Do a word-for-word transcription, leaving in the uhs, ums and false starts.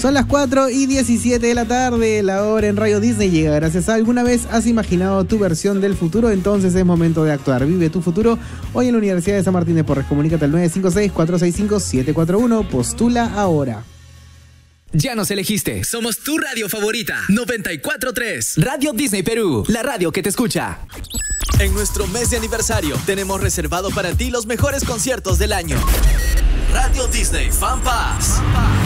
Son las cuatro y diecisiete de la tarde, la hora en Radio Disney llega gracias a ¿alguna vez has imaginado tu versión del futuro? Entonces es momento de actuar. Vive tu futuro hoy en la Universidad de San Martín de Porres. Comunícate al nueve cinco seis, cuatro seis cinco, siete cuatro uno. Postula ahora. Ya nos elegiste. Somos tu radio favorita. noventa y cuatro punto tres. Radio Disney Perú. La radio que te escucha. En nuestro mes de aniversario tenemos reservado para ti los mejores conciertos del año. Radio Disney Fan Pass.